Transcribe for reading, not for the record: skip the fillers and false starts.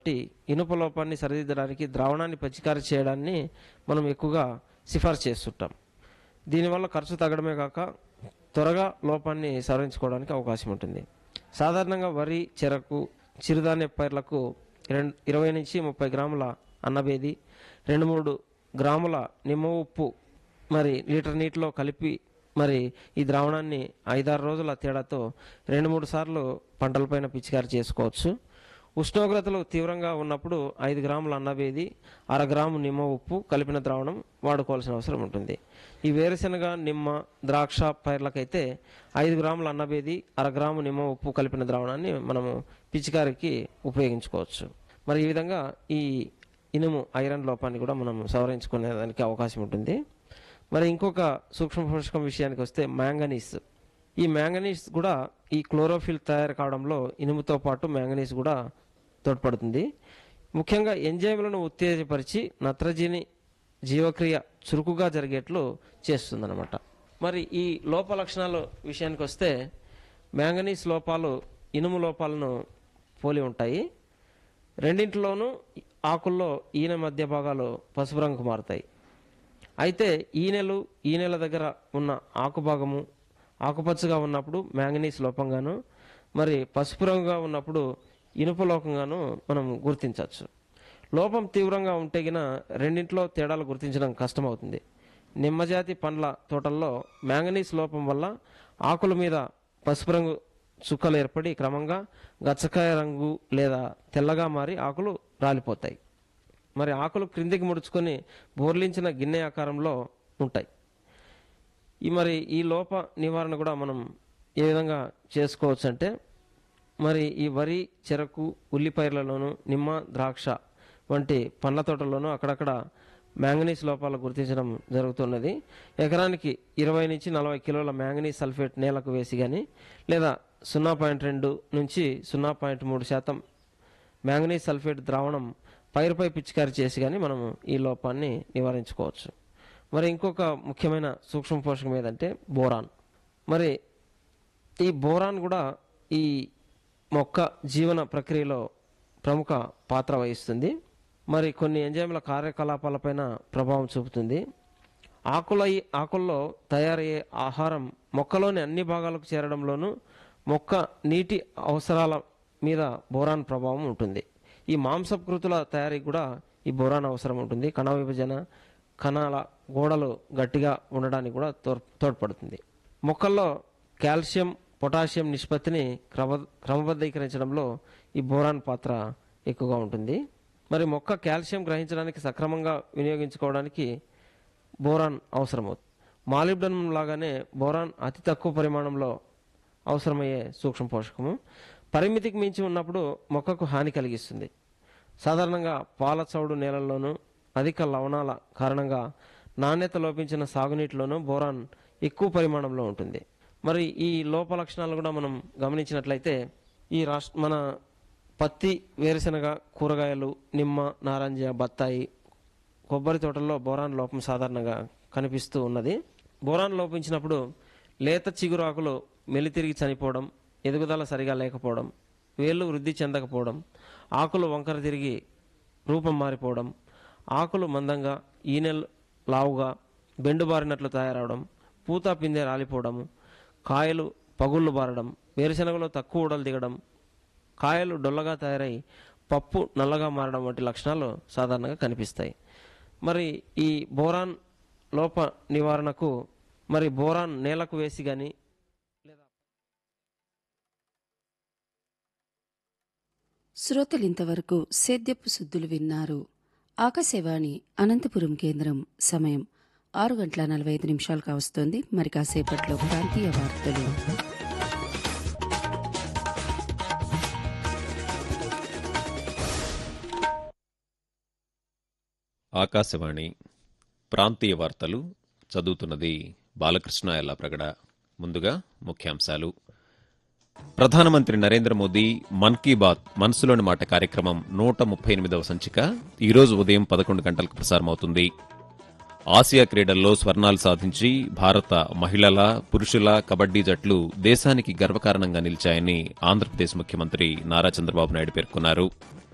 ఇనుప లోపాన్ని సరిదిద్దడానికి ద్రావణాన్ని పిచికారీ చేయడాన్ని మనం ఎక్కువగా సిఫార్సు చేస్తుంటాం. దీనివల్ల ఖర్చు తగ్గడమే కాక త్వరగా లోపాన్ని సవరించుకోవడానికి అవకాశం ఉంటుంది. సాధారణంగా వరి, చెరకు, చిరుధాన్య పైర్లకు 20 నుంచి 30 గ్రాముల అన్నబేది, 2-3 గ్రాముల నిమ్మ ఉప్పు మరి లీటర్ నీటిలో కలిపి మరి ఈ ద్రావణాన్ని 5-6 రోజుల తేడాతో 2-3 సార్లు పంటలపైన పిచికారీ చేసుకోవచ్చు. ఉష్ణోగ్రతలు తీవ్రంగా ఉన్నప్పుడు 5 గ్రాముల అన్నబేది, 1/2 గ్రాము నిమ్మ ఉప్పు కలిపిన ద్రావణం వాడుకోవాల్సిన అవసరం ఉంటుంది. ఈ వేరుశెనగ, నిమ్మ, ద్రాక్ష పైర్లకైతే 5 గ్రాముల అన్నబేది, 1/2 గ్రాము నిమ్మ ఉప్పు కలిపిన ద్రావణాన్ని మనము పిచికారికి ఉపయోగించుకోవచ్చు. మరి ఈ విధంగా ఈ ఇనుము ఐరన్ లోపాన్ని కూడా మనం సవరించుకునేదానికి అవకాశం ఉంటుంది. మరి ఇంకొక సూక్ష్మ పోషకం విషయానికి వస్తే మ్యాంగనీస్. ఈ మ్యాంగనీస్ కూడా ఈ క్లోరోఫిల్ తయారు కావడంలో ఇనుముతో పాటు మ్యాంగనీస్ కూడా తోడ్పడుతుంది. ముఖ్యంగా ఎంజైమ్లను ఉత్తేజపరిచి నత్రజని జీవక్రియ చురుకుగా జరిగేట్లు చేస్తుందన్నమాట. మరి ఈ లోప లక్షణాల విషయానికి వస్తే మ్యాంగనీస్ లోపాలు ఇనుము లోపాలను పోలి ఉంటాయి. రెండింటిలోనూ ఆకుల్లో ఈనె మధ్య భాగాలు పసుపు రంగు మారుతాయి. అయితే ఈనెల దగ్గర ఉన్న ఆకు భాగము ఆకుపచ్చగా ఉన్నప్పుడు మ్యాంగనీస్ లోపంగాను, మరి పసుపు రంగుగా ఉన్నప్పుడు ఇనుప లోపంగాను మనం గుర్తించవచ్చు. లోపం తీవ్రంగా ఉంటే గిన రెండింటిలో తేడాలు గుర్తించడం కష్టమవుతుంది. నిమ్మజాతి పండ్ల తోటల్లో మ్యాంగనీస్ లోపం వల్ల ఆకుల మీద పసుపు రంగు చుక్కలు ఏర్పడి క్రమంగా గచ్చకాయ రంగు లేదా తెల్లగా మారి ఆకులు రాలిపోతాయి. మరి ఆకులు క్రిందికి ముడుచుకొని బోర్లించిన గిన్నె ఆకారంలో ఉంటాయి. మరి ఈ లోప నివారణ కూడా మనం ఏ విధంగా చేసుకోవచ్చు అంటే, మరి ఈ వరి, చెరకు, ఉల్లిపైర్లలోనూ, నిమ్మ, ద్రాక్ష వంటి పండ్ల తోటల్లోనూ అక్కడక్కడ మ్యాంగనీస్ లోపాలు గుర్తించడం జరుగుతున్నది. ఎకరానికి 20 నుంచి 40 కిలోల మ్యాంగనీస్ సల్ఫేట్ నేలకు వేసి కానీ లేదా 0.2 నుంచి 0.3% మ్యాంగనీస్ సల్ఫేట్ ద్రావణం పైరుపై పిచికారీ చేసి కానీ మనము ఈ లోపాన్ని నివారించుకోవచ్చు. మరి ఇంకొక ముఖ్యమైన సూక్ష్మ పోషకం ఏదంటే బోరాన్. మరి ఈ బోరాన్ కూడా ఈ మొక్క జీవన ప్రక్రియలో ప్రముఖ పాత్ర వహిస్తుంది. మరి కొన్ని ఎంజైమ్ల కార్యకలాపాలపైన ప్రభావం చూపుతుంది. ఆకుల్లో తయారయ్యే ఆహారం మొక్కలోని అన్ని భాగాలకు చేరడంలోనూ మొక్క నీటి అవసరాల మీద బోరాన్ ప్రభావం ఉంటుంది. ఈ మాంసకృతుల తయారీకి కూడా ఈ బోరాన్ అవసరం ఉంటుంది. కణ విభజన, కణాల గోడలు గట్టిగా ఉండడానికి కూడా తోడ్పడుతుంది. మొక్కల్లో కాల్షియం, పొటాషియం నిష్పత్తిని క్రమబద్ధీకరించడంలో ఈ బోరాన్ పాత్ర ఎక్కువగా ఉంటుంది. మరి మొక్క కాల్షియం గ్రహించడానికి సక్రమంగా వినియోగించుకోవడానికి బోరాన్ అవసరమవుతుంది. మాలిబ్డనం లాగానే బోరాన్ అతి తక్కువ పరిమాణంలో అవసరమయ్యే సూక్ష్మ పోషకము. పరిమితికి మించి ఉన్నప్పుడు మొక్కకు హాని కలిగిస్తుంది. సాధారణంగా పాల చౌడు నేలల్లోనూ అధిక లవణాల కారణంగా నాణ్యత లోపించిన సాగునీటిలోనూ బోరాన్ ఎక్కువ పరిమాణంలో ఉంటుంది. మరి ఈ లోప లక్షణాలు కూడా మనం గమనించినట్లయితే మన పత్తి, వేరుశెనగ, కూరగాయలు, నిమ్మ, నారింజ, బత్తాయి, కొబ్బరి తోటల్లో బోరాన్ లోపం సాధారణంగా కనిపిస్తూ ఉన్నది. బోరాన్ లోపించినప్పుడు లేత చిగురాకులు మెలితిరిగి చనిపోవడం, ఎదుగుదల సరిగా లేకపోవడం, వేళ్ళు వృద్ధి చెందకపోవడం, ఆకులు వంకర తిరిగి రూపం మారిపోవడం, ఆకులు మందంగా, ఈనెలు లావుగా బెండుబారినట్లు తయారవడం, పూత పిందె రాలిపోవడము, కాయలు పగుళ్ళు బారడం, వేరుశెనగలో తక్కువ ఉడలు దిగడం, కాయలు డొల్లగా తయారై పప్పు నల్లగా మారడం వంటి లక్షణాలు సాధారణంగా కనిపిస్తాయి. మరి ఈ బోరాన్ లోప నివారణకు మరి బోరాన్ నేలకు వేసి కానీ శ్రోతలింతవరకు సేద్యపు సుద్దులు విన్నారు. ఆకాశవాణి అనంతపురం కేంద్రం. సమయం 6:45 కావస్తోంది. మరి కాసేపట్లో ప్రాంతీయ వార్తలు. ఆకాశవాణి ప్రాంతీయ వార్తలు చదువుతున్నది బాలకృష్ణ ఎల్లాప్రగడ. ముందుగా ముఖ్యాంశాలు. ప్రధానమంత్రి నరేంద్ర మోదీ మన్ కీ బాత్ మనసులోని మాట కార్యక్రమం 138వ సంచిక ఈరోజు ఉదయం 11 గంటలకు ప్రసారమవుతుంది. ఆసియా క్రీడల్లో స్వర్ణాలు సాధించి భారత మహిళల, పురుషుల కబడ్డీ జట్లు దేశానికి గర్వకారణంగా నిలిచాయని ఆంధ్రప్రదేశ్ ముఖ్యమంత్రి నారా చంద్రబాబు నాయుడు పేర్కొన్నారు.